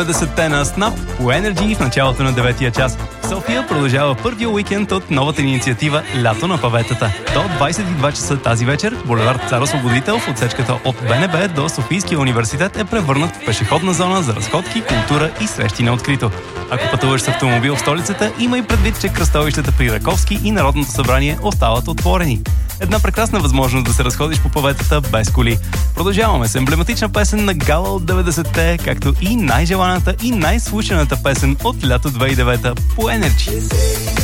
90-те на Snap по Energy в началото на 9-я час. В София продължава първия уикенд от новата инициатива Лято на паветата. До 22 часа тази вечер булевард Цар Освободител в отсечката от БНБ до Софийския университет е превърнат в пешеходна зона за разходки, култура и срещи на открито. Ако пътуваш с автомобил в столицата, има и предвид, че кръстовищата при Раковски и Народното събрание остават отворени. Една прекрасна възможност да се разходиш по паветата без коли. Продължаваме с емблематична песен на Гала от 90-те, както и най-желаната и най-слушаната песен от лято 2009 по Energy.